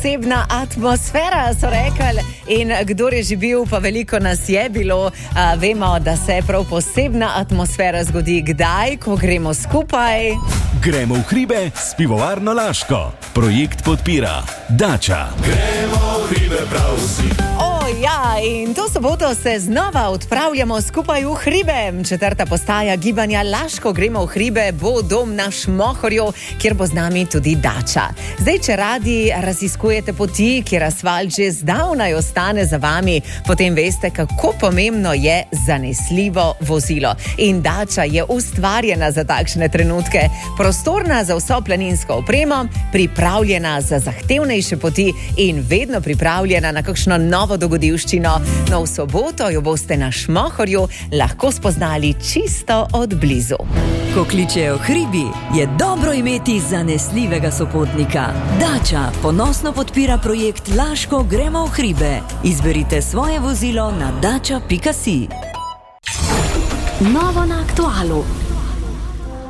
Posebna atmosfera, so rekli, in kdor je že bil, pa veliko nas je bilo, vemo, da se prav posebna atmosfera zgodi kdaj, ko gremo skupaj. Gremo v hribe s pivovarno Laško. Projekt podpira Dača. Gremo v hribe prav vsi. Ja, in to soboto se znova odpravljamo skupaj v hribe. 4. postaja gibanja Laško Gremo v hribe bo dom na Šmohorju, kjer bo z nami tudi Dača. Zdaj, če radi raziskujete poti, kjer asfalt že zdavnaj ostane za vami, potem veste, kako pomembno je zanesljivo vozilo. In Dača je ustvarjena za takšne trenutke. Prostorna za vso planinsko opremo, pripravljena za zahtevnejše poti in vedno pripravljena na kakšno novo dogodivščino. No, v soboto jo boste na Šmohorju lahko spoznali čisto od blizu. Ko kličejo hribi, je dobro imeti zanesljivega sopotnika. Dača ponosno podpira projekt Laško Gremo v hribe. Izberite svoje vozilo na dača.si. Novo na Aktualu.